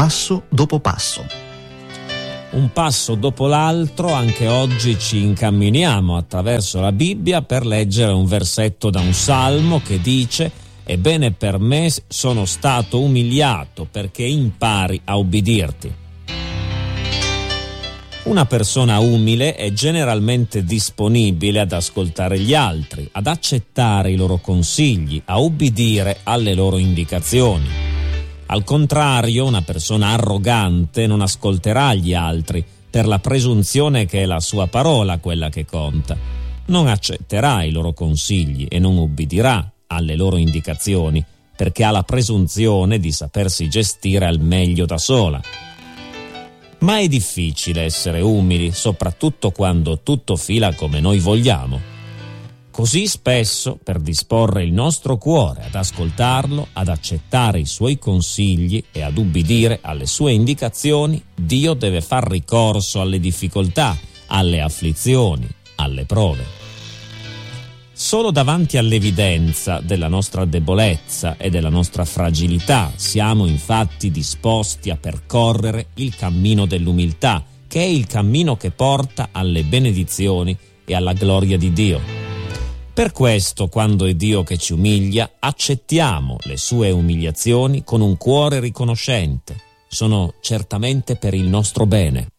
passo dopo passo. Un passo dopo l'altro, anche oggi ci incamminiamo attraverso la Bibbia per leggere un versetto da un salmo che dice: «Ebbene per me sono stato umiliato perché impari a ubbidirti». Una persona umile è generalmente disponibile ad ascoltare gli altri, ad accettare i loro consigli, a ubbidire alle loro indicazioni. Al contrario, una persona arrogante non ascolterà gli altri per la presunzione che è la sua parola quella che conta. Non accetterà i loro consigli e non ubbidirà alle loro indicazioni perché ha la presunzione di sapersi gestire al meglio da sola. Ma è difficile essere umili, soprattutto quando tutto fila come noi vogliamo. Così spesso, per disporre il nostro cuore ad ascoltarlo, ad accettare i suoi consigli e ad ubbidire alle sue indicazioni, Dio deve far ricorso alle difficoltà, alle afflizioni, alle prove. Solo davanti all'evidenza della nostra debolezza e della nostra fragilità siamo infatti disposti a percorrere il cammino dell'umiltà, che è il cammino che porta alle benedizioni e alla gloria di Dio. Per questo, quando è Dio che ci umilia, accettiamo le sue umiliazioni con un cuore riconoscente. Sono certamente per il nostro bene.